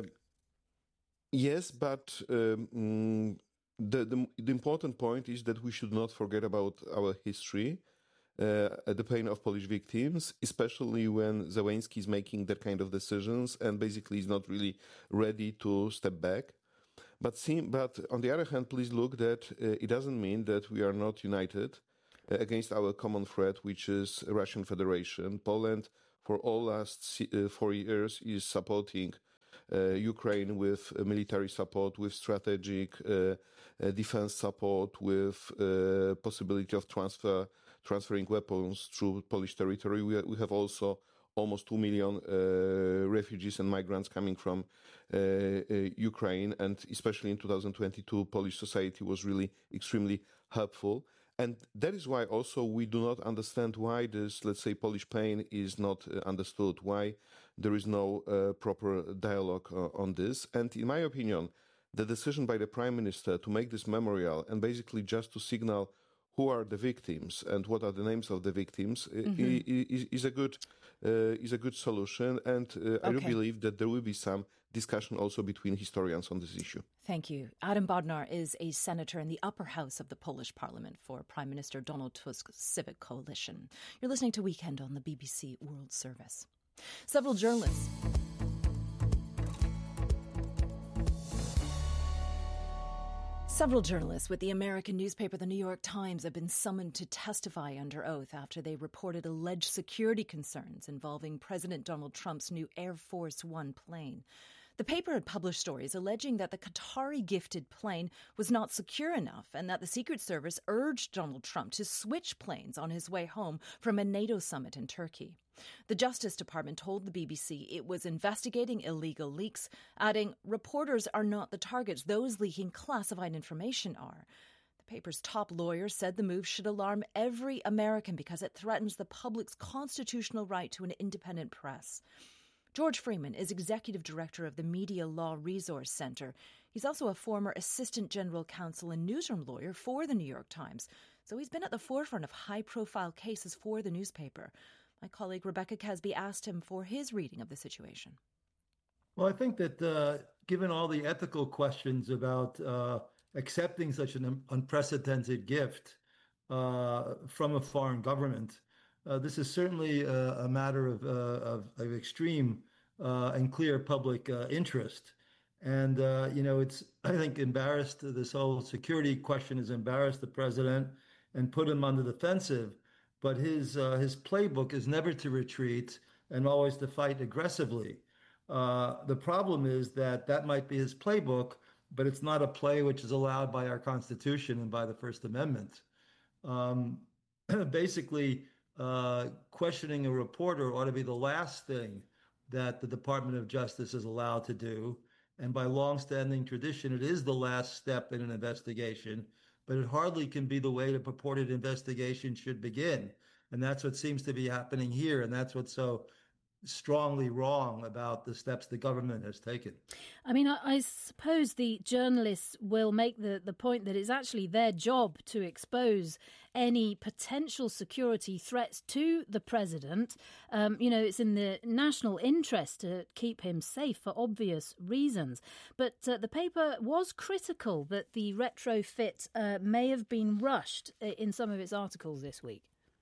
Speaker 8: yes, but um, The, the, the important point is that we should not forget about our history, uh, the pain of Polish victims, especially when Zelensky is making that kind of decisions and basically is not really ready to step back. But, see, but on the other hand, please look that uh, it doesn't mean that we are not united uh, against our common threat, which is Russian Federation. Poland, for all last uh, four years, is supporting uh, Ukraine with uh, military support, with strategic uh, uh, defense support, with uh, possibility of transfer transferring weapons through Polish territory. We, we have also almost two million uh, refugees and migrants coming from uh, uh, Ukraine, and especially in two thousand twenty-two, Polish society was really extremely helpful. And that is why also we do not understand why this, let's say, Polish pain is not uh, understood, why there is no uh, proper dialogue uh, on this. And in my opinion, the decision by the Prime Minister to make this memorial and basically just to signal who are the victims and what are the names of the victims mm-hmm. is, is a good uh, is a good solution, and uh, okay. I do believe that there will be some discussion also between historians on this issue.
Speaker 6: Thank you. Adam Bodnar is a senator in the upper house of the Polish Parliament for Prime Minister Donald Tusk's Civic Coalition. You're listening to Weekend on the B B C World Service. Several journalists. Several journalists with the American newspaper The New York Times have been summoned to testify under oath after they reported alleged security concerns involving President Donald Trump's new Air Force One plane. The paper had published stories alleging that the Qatari-gifted plane was not secure enough and that the Secret Service urged Donald Trump to switch planes on his way home from a NATO summit in Turkey. The Justice Department told the B B C it was investigating illegal leaks, adding, "Reporters are not the targets. Those leaking classified information are." The paper's top lawyer said the move should alarm every American because it threatens the public's constitutional right to an independent press. George Freeman is executive director of the Media Law Resource Center. He's also a former assistant general counsel and newsroom lawyer for the New York Times, so he's been at the forefront of high-profile cases for the newspaper. My colleague Rebecca Casby asked him for his reading of the situation.
Speaker 9: Well, I think that uh, given all the ethical questions about uh, accepting such an unprecedented gift uh, from a foreign government, uh, this is certainly a, a matter of, uh, of, of extreme uh, and clear public uh, interest. And, uh, you know, it's, I think, embarrassed, this whole security question has embarrassed the president and put him on the defensive. But his uh, his playbook is never to retreat and always to fight aggressively. Uh, the problem is that that might be his playbook, but it's not a play which is allowed by our Constitution and by the First Amendment. Um, basically, uh, questioning a reporter ought to be the last thing that the Department of Justice is allowed to do. And by longstanding tradition, it is the last step in an investigation. But it hardly can be the way the purported investigation should begin. And that's what seems to be happening here. And that's what's so strongly wrong about the steps the government has taken.
Speaker 10: I mean, I, I suppose the journalists will make the, the point that it's actually their job to expose any potential security threats to the president. Um, you know, it's in the national interest to keep him safe for obvious reasons. But uh, the paper was critical that the retrofit uh, may have been rushed in some of its articles this week.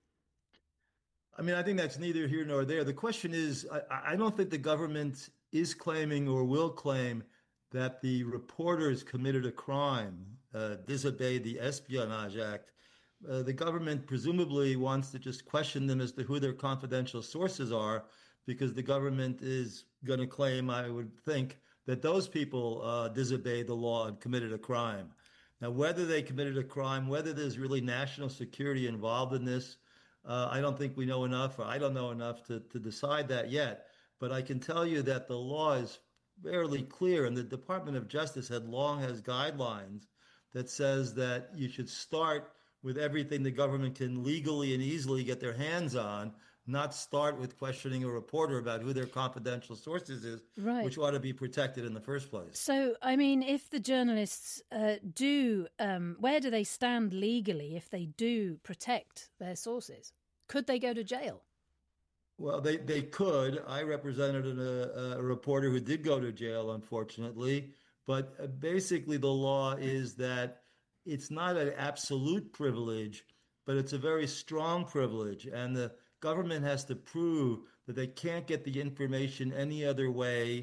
Speaker 9: I mean, I think that's neither here nor there. The question is, I, I don't think the government is claiming or will claim that the reporters committed a crime, uh, disobeyed the Espionage Act. Uh, the government presumably wants to just question them as to who their confidential sources are, because the government is going to claim, I would think, that those people uh, disobeyed the law and committed a crime. Now, whether they committed a crime, whether there's really national security involved in this, Uh, I don't think we know enough, or I don't know enough to, to decide that yet. But I can tell you that the law is fairly clear, and the Department of Justice had long has guidelines that says that you should start with everything the government can legally and easily get their hands on, not start with questioning a reporter about who their confidential sources is,
Speaker 10: right,
Speaker 9: which ought to be protected in the first place.
Speaker 10: So, I mean, if the journalists uh, do, um, where do they stand legally if they do protect their sources? Could they go to jail?
Speaker 9: Well, they, they could. I represented a, a reporter who did go to jail, unfortunately. But basically, the law is that it's not an absolute privilege, but it's a very strong privilege. And the government has to prove that they can't get the information any other way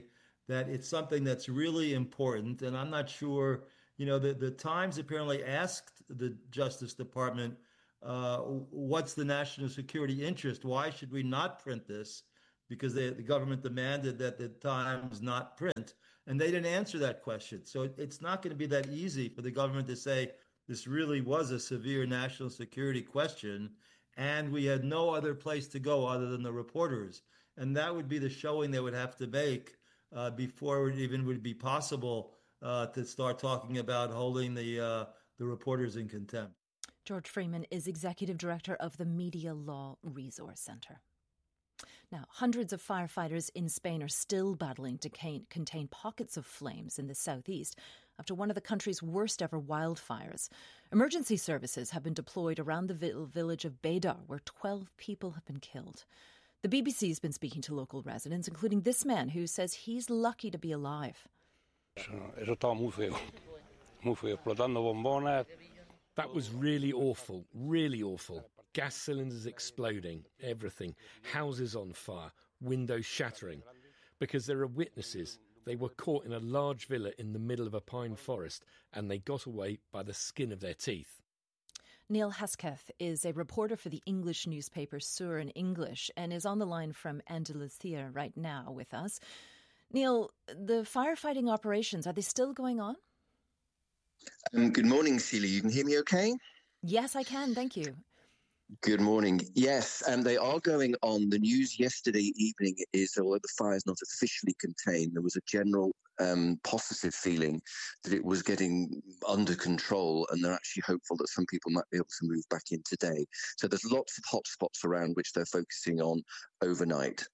Speaker 9: that it's something that's really important. And I'm not sure, you know, the, the Times apparently asked the Justice Department, uh, what's the national security interest? Why should we not print this? Because they, the government demanded that the Times not print. And they didn't answer that question. So it, it's not going to be that easy for the government to say this really was a severe national security question, and we had no other place to go other than the reporters. And that would be the showing they would have to make uh, before it even would be possible uh, to start talking about holding the uh, the reporters in contempt.
Speaker 6: George Freeman is Executive Director of the Media Law Resource Centre. Now, hundreds of firefighters in Spain are still battling to contain pockets of flames in the southeast after one of the country's worst ever wildfires. Emergency services have been deployed around the village of Bédar, where twelve people have been killed. The B B C has been speaking to local residents, including this man who says he's lucky to be alive.
Speaker 11: That was really awful, really awful. Gas cylinders exploding, everything. Houses on fire, windows shattering. Because there are witnesses. They were caught in a large villa in the middle of a pine forest, and they got away by the skin of their teeth.
Speaker 6: Neil Hesketh is a reporter for the English newspaper Sur in English and is on the line from Andalusia right now with us. Neil, the firefighting operations, are they still going on?
Speaker 12: Um, good morning, Celia. You can hear me okay?
Speaker 6: Yes, I can. Thank you.
Speaker 12: Good morning. Yes, and um, they are going on. The news yesterday evening is, although the fire is not officially contained, there was a general um, positive feeling that it was getting under control, and they're actually hopeful that some people might be able to move back in today. So there's lots of hotspots around which they're focusing on overnight.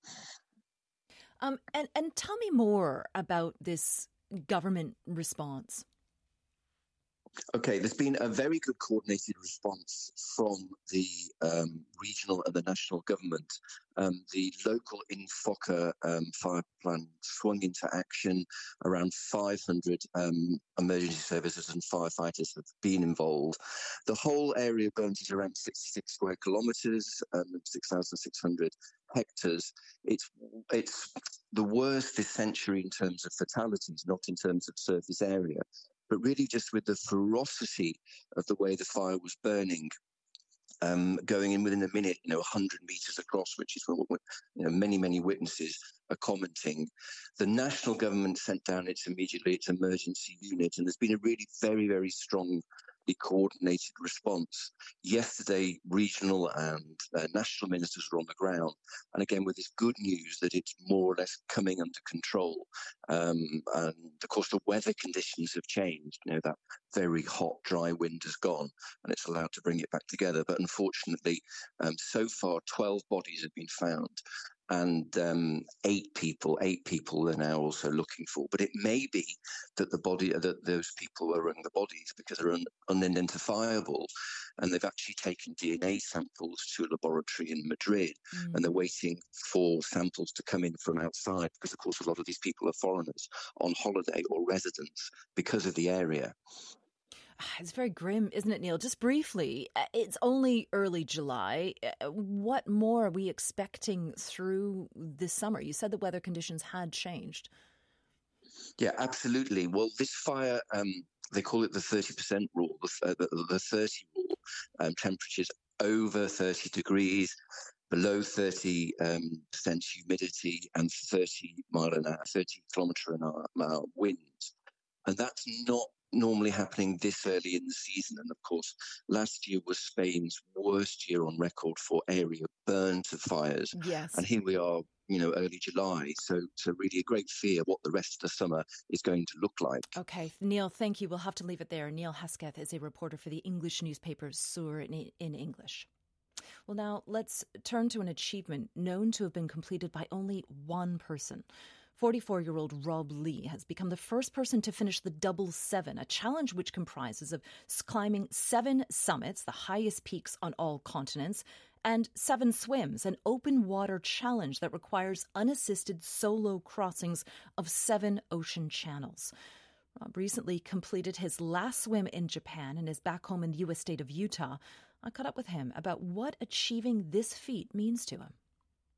Speaker 6: Um, and, and tell me more about this government response.
Speaker 12: Okay, there's been a very good coordinated response from the um, regional and the national government. Um, the local Infoca um, fire plan swung into action. Around five hundred um, emergency services and firefighters have been involved. The whole area burnt is around sixty-six square kilometres, um, six thousand six hundred hectares. It's it's the worst this century in terms of fatalities, not in terms of surface area, but really just with the ferocity of the way the fire was burning, um, going in within a minute, you know, one hundred metres across, which is what, you know, many, many witnesses are commenting. The national government sent down its immediately its emergency unit, and there's been a really very, very strong coordinated response. Yesterday, regional and uh, national ministers were on the ground, and again with this good news that it's more or less coming under control. Um, and of course, the weather conditions have changed. You know, that very hot, dry wind has gone, and it's allowed to bring it back together. But unfortunately, um, so far, twelve bodies have been found. And um, eight people, eight people they're now also looking for. But it may be that the body, that those people are in the bodies because they're un, unidentifiable, and they've actually taken D N A samples to a laboratory in Madrid, mm. and they're waiting for samples to come in from outside because, of course, a lot of these people are foreigners on holiday or residents because of the area.
Speaker 6: It's very grim, isn't it, Neil? Just briefly, it's only early July. What more are we expecting through this summer? You said the weather conditions had changed.
Speaker 12: Yeah, absolutely. Well, this fire, um, they call it the thirty percent rule, the, uh, the, the thirty rule, um, temperatures over thirty degrees, below thirty percent um, humidity, and thirty mile an hour, thirty kilometre an hour winds. And that's not normally happening this early in the season. And of course, last year was Spain's worst year on record for area burns of fires.
Speaker 6: Yes.
Speaker 12: And here we are, you know, early July. So, so really a great fear what the rest of the summer is going to look like.
Speaker 6: Okay, Neil, thank you. We'll have to leave it there. Neil Hesketh is a reporter for the English newspaper Sur in, in English. Well, now let's turn to an achievement known to have been completed by only one person. forty-four-year-old Rob Lee has become the first person to finish the Double Seven, a challenge which comprises of climbing seven summits, the highest peaks on all continents, and seven swims, an open water challenge that requires unassisted solo crossings of seven ocean channels. Rob recently completed his last swim in Japan and is back home in the U S state of Utah. I caught up with him about what achieving this feat means to him.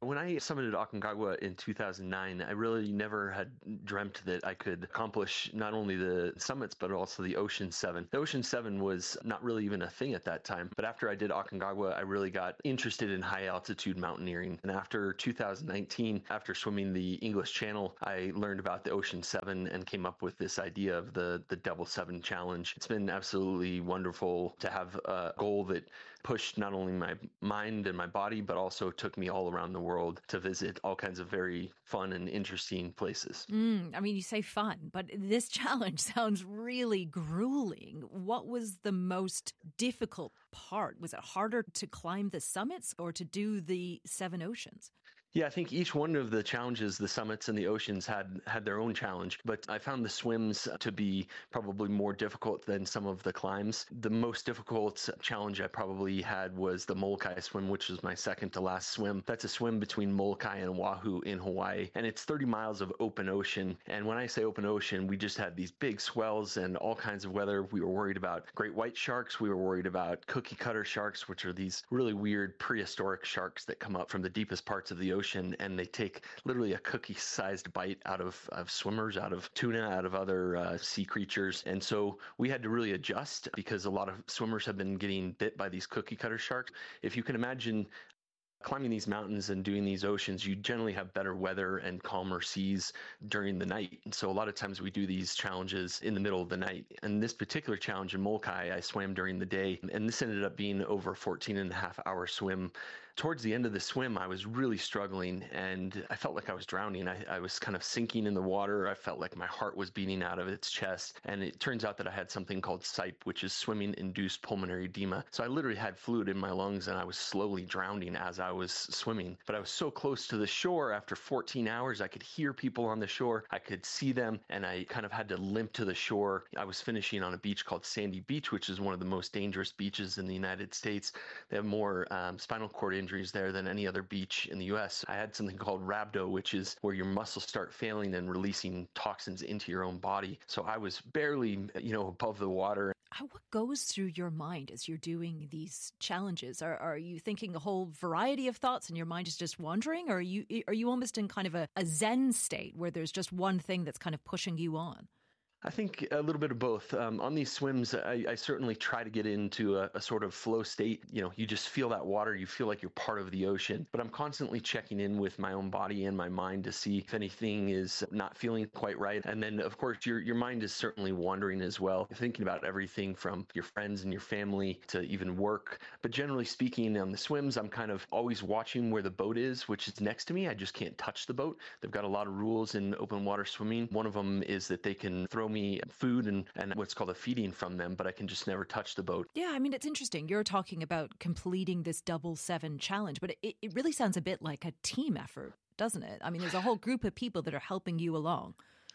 Speaker 13: When I summited Aconcagua in two thousand nine, I really never had dreamt that I could accomplish not only the summits, but also the Ocean seven. The Ocean seven was not really even a thing at that time. But after I did Aconcagua, I really got interested in high altitude mountaineering. And after two thousand nineteen, after swimming the English Channel, I learned about the Ocean seven and came up with this idea of the, the Double Seven Challenge. It's been absolutely wonderful to have a goal that pushed not only my mind and my body, but also took me all around the world to visit all kinds of very fun and interesting places.
Speaker 6: Mm, I mean, you say fun, but this challenge sounds really grueling. What was the most difficult part? Was it harder to climb the summits or to do the seven oceans?
Speaker 13: Yeah, I think each one of the challenges, the summits and the oceans, had had their own challenge. But I found the swims to be probably more difficult than some of the climbs. The most difficult challenge I probably had was the Molokai swim, which was my second to last swim. That's a swim between Molokai and Oahu in Hawaii. And it's thirty miles of open ocean. And when I say open ocean, we just had these big swells and all kinds of weather. We were worried about great white sharks. We were worried about cookie cutter sharks, which are these really weird prehistoric sharks that come up from the deepest parts of the ocean. Ocean, and they take literally a cookie-sized bite out of, of swimmers, out of tuna, out of other uh, sea creatures. And so we had to really adjust because a lot of swimmers have been getting bit by these cookie cutter sharks. If you can imagine climbing these mountains and doing these oceans, you generally have better weather and calmer seas during the night. And so a lot of times we do these challenges in the middle of the night. And this particular challenge in Molokai, I swam during the day, and this ended up being over a fourteen and a half hour swim. Towards the end of the swim, I was really struggling and I felt like I was drowning. I, I was kind of sinking in the water. I felt like my heart was beating out of its chest. And it turns out that I had something called S I P, which is swimming-induced pulmonary edema. So I literally had fluid in my lungs and I was slowly drowning as I was swimming. But I was so close to the shore after fourteen hours, I could hear people on the shore. I could see them and I kind of had to limp to the shore. I was finishing on a beach called Sandy Beach, which is one of the most dangerous beaches in the United States. They have more um, spinal cord injuries there than any other beach in the U S. I had something called rhabdo, which is where your muscles start failing and releasing toxins into your own body. So I was barely, you know, above the water.
Speaker 6: What goes through your mind as you're doing these challenges? Are are you thinking a whole variety of thoughts and your mind is just wandering? Or are you are you almost in kind of a, a Zen state where there's just one thing that's kind of pushing you on?
Speaker 13: I think a little bit of both. Um, on these swims, I, I certainly try to get into a, a sort of flow state. You know, you just feel that water, you feel like you're part of the ocean. But I'm constantly checking in with my own body and my mind to see if anything is not feeling quite right. And then, of course, your your mind is certainly wandering as well, thinking about everything from your friends and your family to even work. But generally speaking, on the swims, I'm kind of always watching where the boat is, which is next to me. I just can't touch the boat. They've got a lot of rules in open water swimming. One of them is that they can throw me food and, and what's called a feeding from them, but I can just never touch the boat.
Speaker 6: Yeah, I mean, it's interesting. You're talking about completing this double seven challenge, but it, it really sounds a bit like a team effort, doesn't it? I mean, there's a whole group of people that are helping you along.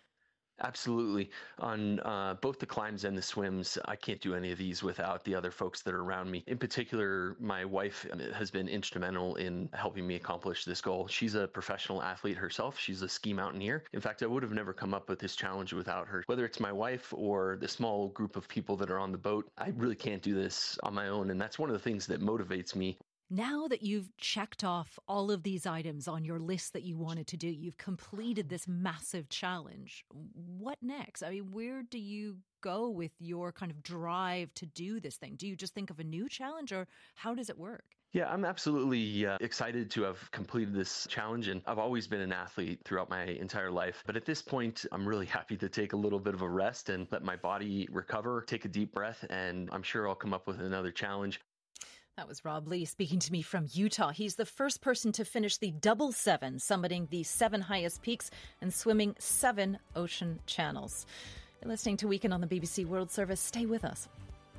Speaker 13: Absolutely. On uh, both the climbs and the swims, I can't do any of these without the other folks that are around me. In particular, my wife has been instrumental in helping me accomplish this goal. She's a professional athlete herself. She's a ski mountaineer. In fact, I would have never come up with this challenge without her. Whether it's my wife or the small group of people that are on the boat, I really can't do this on my own. And that's one of the things that motivates me.
Speaker 6: Now that you've checked off all of these items on your list that you wanted to do, you've completed this massive challenge. What next? I mean, where do you go with your kind of drive to do this thing? Do you just think of a new challenge or how does it work?
Speaker 13: Yeah, I'm absolutely uh, excited to have completed this challenge, and I've always been an athlete throughout my entire life. But at this point, I'm really happy to take a little bit of a rest and let my body recover, take a deep breath, and I'm sure I'll come up with another challenge.
Speaker 6: That was Rob Lee speaking to me from Utah. He's the first person to finish the double seven, summiting the seven highest peaks and swimming seven ocean channels. You're listening to Weekend on the B B C World Service. Stay with us.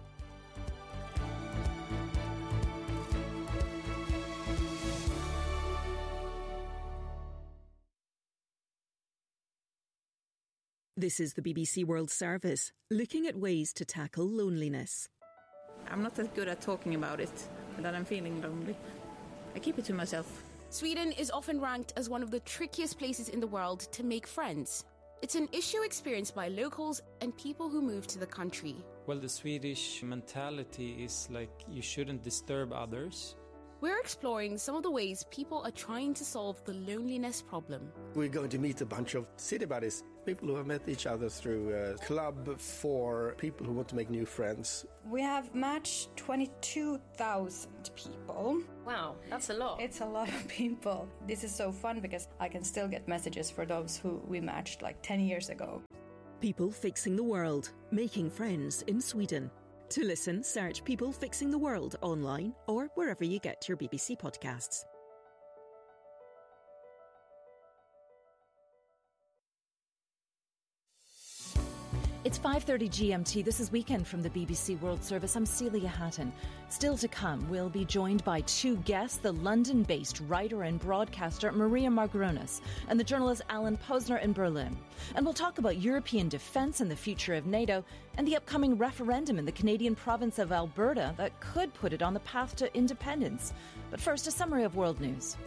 Speaker 14: This is the B B C World Service, looking at ways to tackle loneliness.
Speaker 15: I'm not that good at talking about it, that I'm feeling lonely. I keep it to myself.
Speaker 16: Sweden is often ranked as one of the trickiest places in the world to make friends. It's an issue experienced by locals and people who move to the country.
Speaker 17: Well, the Swedish mentality is like you shouldn't disturb others.
Speaker 16: we're exploring some of the ways people are trying to solve the loneliness problem.
Speaker 17: We're going to meet a bunch of city buddies, people who have met each other through a club for people who want to make new friends.
Speaker 18: We have matched twenty-two thousand people.
Speaker 19: Wow, that's a lot.
Speaker 18: It's a lot of people. This is so fun because I can still get messages for those who we matched like ten years ago.
Speaker 14: People Fixing the World, Making Friends in Sweden. To listen, search People Fixing the World online or wherever you get your B B C podcasts.
Speaker 6: It's five thirty G M T. This is Weekend from the B B C World Service. I'm Celia Hatton. Still to come, we'll be joined by two guests, the London-based writer and broadcaster Maria Margaronis and the journalist Alan Posner in Berlin. And we'll talk about European defence and the future of NATO and the upcoming referendum in the Canadian province of Alberta that could put it on the path to independence. But first, a summary of world news.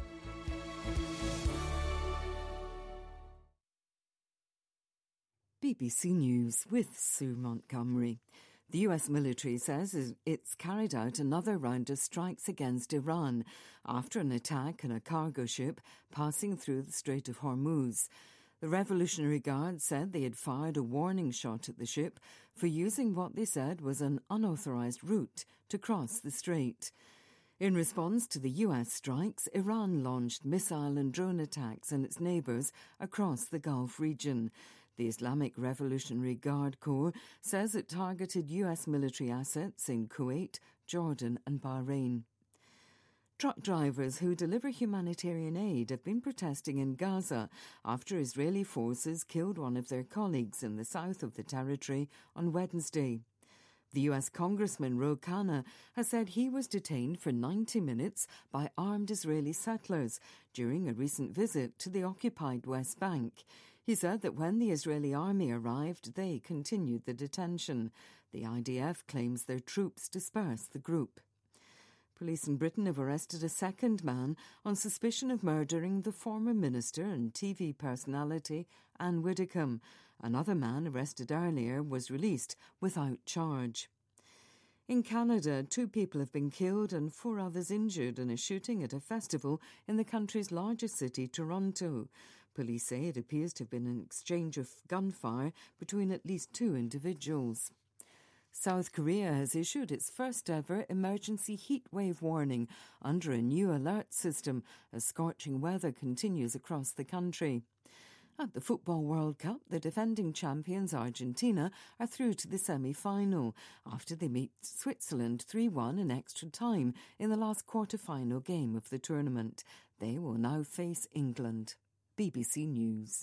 Speaker 20: B B C News with Sue Montgomery. The U S military says it's carried out another round of strikes against Iran after an attack on a cargo ship passing through the Strait of Hormuz. The Revolutionary Guard said they had fired a warning shot at the ship for using what they said was an unauthorized route to cross the strait. In response to the U S strikes, Iran launched missile and drone attacks on its neighbours across the Gulf region. The Islamic Revolutionary Guard Corps says it targeted U S military assets in Kuwait, Jordan and Bahrain. Truck drivers who deliver humanitarian aid have been protesting in Gaza after Israeli forces killed one of their colleagues in the south of the territory on Wednesday. The U S Congressman Ro Khanna has said he was detained for ninety minutes by armed Israeli settlers during a recent visit to the occupied West Bank. He said that when the Israeli army arrived, they continued the detention. The I D F claims their troops dispersed the group. Police in Britain have arrested a second man on suspicion of murdering the former minister and T V personality Anne Widdecombe. Another man arrested earlier was released without charge. In Canada, two people have been killed and four others injured in a shooting at a festival in the country's largest city, Toronto. Police say it appears to have been an exchange of gunfire between at least two individuals. South Korea has issued its first ever emergency heatwave warning under a new alert system as scorching weather continues across the country. At the Football World Cup, the defending champions Argentina are through to the semi-final after they beat Switzerland three one in extra time in the last quarter-final game of the tournament. They will now face England. B B C News.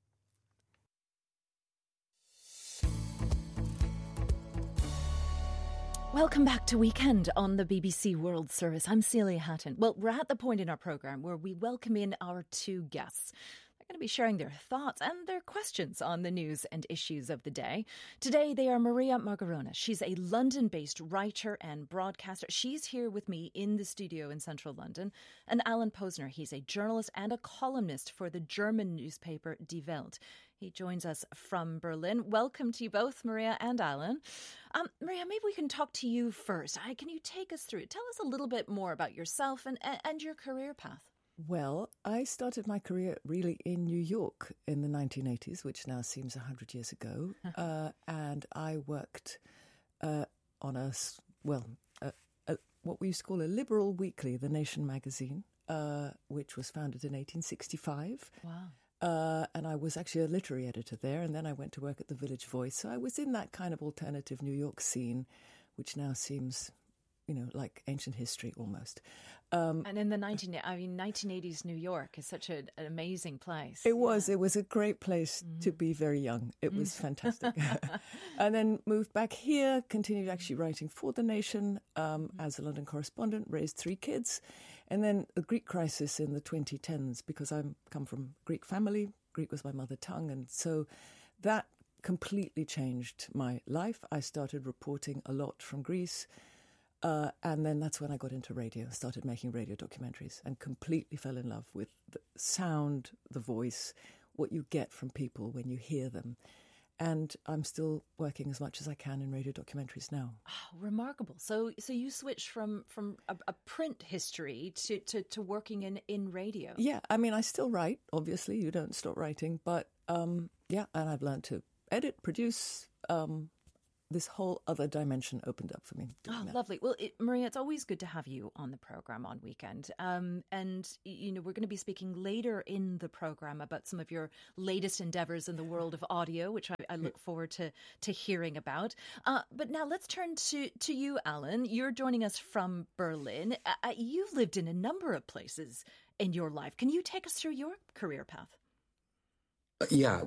Speaker 6: Welcome back to Weekend on the B B C World Service. I'm Celia Hatton. Well, we're at the point in our programme where we welcome in our two guests. They're going to be sharing their thoughts and their questions on the news and issues of the day. Today, they are Maria Margaronis. She's a London-based writer and broadcaster. She's here with me in the studio in central London. And Alan Posner, he's a journalist and a columnist for the German newspaper Die Welt. He joins us from Berlin. Welcome to you both, Maria and Alan. Um, Maria, maybe we can talk to you first. Uh, can you take us through, tell us a little bit more about yourself and, and your career path?
Speaker 21: Well, I started my career really in New York in the nineteen eighties, which now seems one hundred years ago. uh, and I worked uh, on a, well, a, a, what we used to call a liberal weekly, The Nation magazine, uh, which was founded in eighteen sixty-five.
Speaker 6: Wow.
Speaker 21: Uh, and I was actually a literary editor there, and then I went to work at the Village Voice. So I was in that kind of alternative New York scene, which now seems, you know, like ancient history almost. Um,
Speaker 6: and in the nineteen, I mean, nineteen eighties New York is such a, an amazing place.
Speaker 21: It was. Yeah. It was a great place mm. to be very young. It was mm. fantastic. And then moved back here, continued actually writing for The Nation um, mm. as a London correspondent, raised three kids. And then the Greek crisis in the twenty tens, because I come from a Greek family. Greek was my mother tongue. And so that completely changed my life. I started reporting a lot from Greece. Uh, and then that's when I got into radio, started making radio documentaries and completely fell in love with the sound, the voice, what you get from people when you hear them. and I'm still working as much as I can in radio documentaries now.
Speaker 6: Oh, remarkable. So so you switched from, from a, a print history to, to, to working in, in radio.
Speaker 21: Yeah, I mean, I still write, obviously. You don't stop writing. But, um, yeah, and I've learned to edit, produce. Um, this whole other dimension opened up for me.
Speaker 6: Oh,
Speaker 21: that.
Speaker 6: Lovely. Well, it, Maria, it's always good to have you on the programme on Weekend. Um, and, you know, we're going to be speaking later in the programme about some of your latest endeavours in the world of audio, which I, I look forward to, to hearing about. Uh, but now let's turn to, to you, Alan. You're joining us from Berlin. Uh, you've lived in a number of places in your life. Can you take us through your career path?
Speaker 19: Yeah,